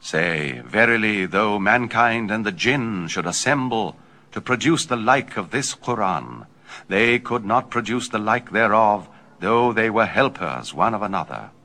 Say, verily, though mankind and the jinn should assemble to produce the like of this Quran, they could not produce the like thereof, though they were helpers one of another.